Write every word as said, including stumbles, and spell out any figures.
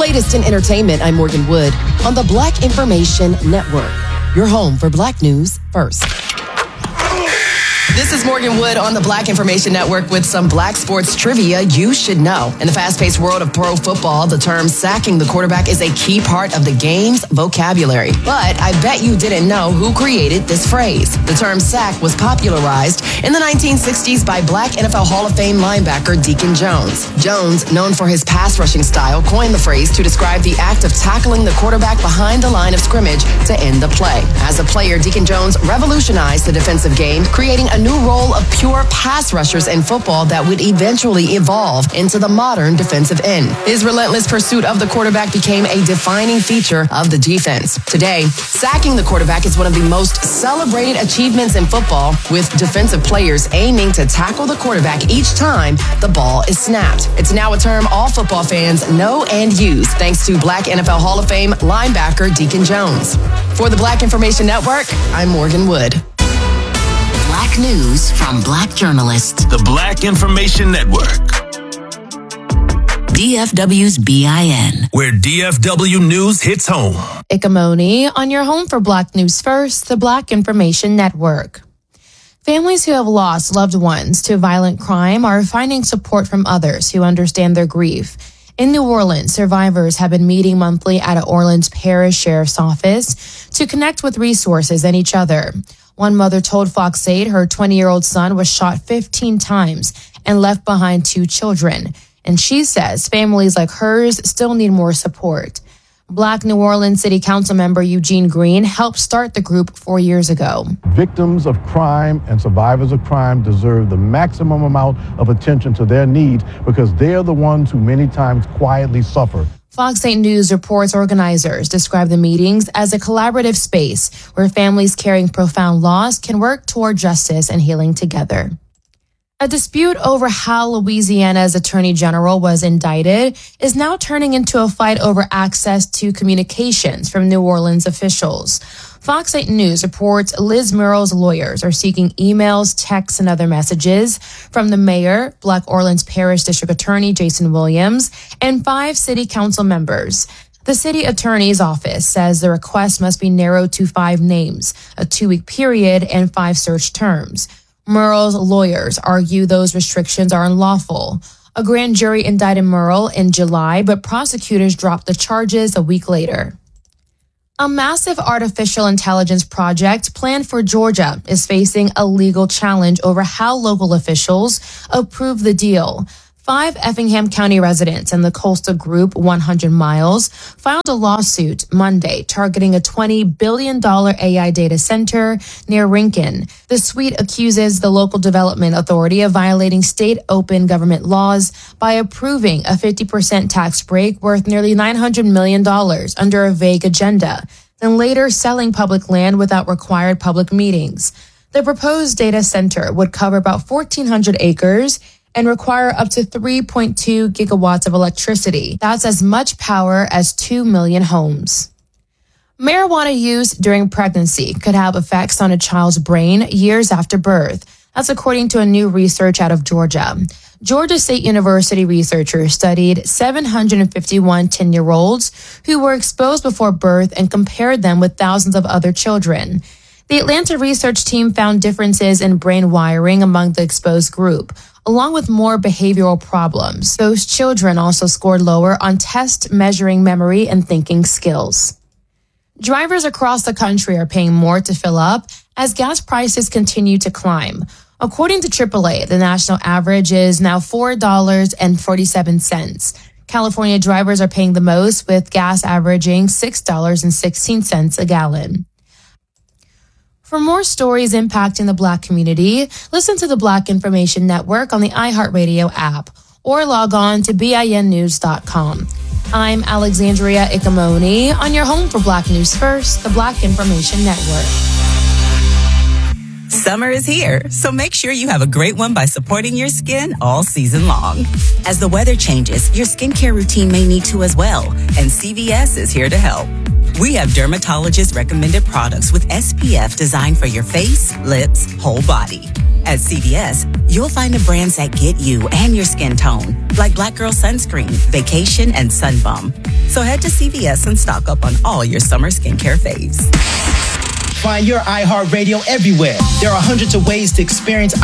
latest in entertainment, I'm Morgan Wood on the Black Information Network. Your home for Black news first. This is Morgan Wood on the Black Information Network with some Black sports trivia you should know. In the fast-paced world of pro football, the term sacking the quarterback is a key part of the game's vocabulary. But I bet you didn't know who created this phrase. The term sack was popularized in the nineteen sixties by Black N F L Hall of Fame linebacker Deacon Jones. Jones, known for his pass rushing style, coined the phrase to describe the act of tackling the quarterback behind the line of scrimmage to end the play. As a player, Deacon Jones revolutionized the defensive game, creating a new role of pure pass rushers in football that would eventually evolve into the modern defensive end. His relentless pursuit of the quarterback became a defining feature of the defense. Today, sacking the quarterback is one of the most celebrated achievements in football, with defensive players aiming to tackle the quarterback each time the ball is snapped. It's now a term all football fans know and use, thanks to Black N F L Hall of Fame linebacker Deacon Jones. For the Black Information Network, I'm Morgan Wood. Black news from Black journalists. The Black Information Network. D F W's B I N. Where D F W News hits home. Ikamoni on your home for Black News First, the Black Information Network. Families who have lost loved ones to violent crime are finding support from others who understand their grief. In New Orleans, survivors have been meeting monthly at a Orleans Parish Sheriff's Office to connect with resources and each other. One mother told Fox eight her twenty-year-old son was shot fifteen times and left behind two children. And she says families like hers still need more support. Black New Orleans City Council member Eugene Green helped start the group four years ago. Victims of crime and survivors of crime deserve the maximum amount of attention to their needs because they are the ones who many times quietly suffer. Fox eight News reports organizers describe the meetings as a collaborative space where families carrying profound loss can work toward justice and healing together. A dispute over how Louisiana's Attorney General was indicted is now turning into a fight over access to communications from New Orleans officials. Fox eight News reports Liz Murrow's lawyers are seeking emails, texts, and other messages from the mayor, Black Orleans Parish District Attorney Jason Williams, and five city council members. The city attorney's office says the request must be narrowed to five names, a two-week period, and five search terms. Murrow's lawyers argue those restrictions are unlawful. A grand jury indicted Murrow in July, but prosecutors dropped the charges a week later. A massive artificial intelligence project planned for Georgia is facing a legal challenge over how local officials approve the deal. Five Effingham County residents and the coastal group one hundred miles filed a lawsuit Monday targeting a twenty billion dollars A I data center near Rincon. The suite accuses the local development authority of violating state open government laws by approving a fifty percent tax break worth nearly nine hundred million dollars under a vague agenda, then later selling public land without required public meetings. The proposed data center would cover about fourteen hundred acres and require up to three point two gigawatts of electricity. That's as much power as two million homes. Marijuana use during pregnancy could have effects on a child's brain years after birth. That's according to a new research out of Georgia. Georgia State University researchers studied seven hundred fifty-one ten-year-olds who were exposed before birth and compared them with thousands of other children. The Atlanta research team found differences in brain wiring among the exposed group, along with more behavioral problems. Those children also scored lower on tests measuring memory and thinking skills. Drivers across the country are paying more to fill up as gas prices continue to climb. According to triple A, the national average is now four dollars and forty-seven cents. California drivers are paying the most, with gas averaging six dollars and sixteen cents a gallon. For more stories impacting the Black community, listen to the Black Information Network on the iHeartRadio app or log on to B I N news dot com. I'm Alexandria Ikamoni on your home for Black News First, the Black Information Network. Summer is here, so make sure you have a great one by supporting your skin all season long. As the weather changes, your skincare routine may need to as well, and C V S is here to help. We have dermatologist-recommended products with S P F designed for your face, lips, whole body. At C V S, you'll find the brands that get you and your skin tone, like Black Girl Sunscreen, Vacation, and Sun Bum. So head to C V S and stock up on all your summer skincare faves. Find your iHeartRadio everywhere. There are hundreds of ways to experience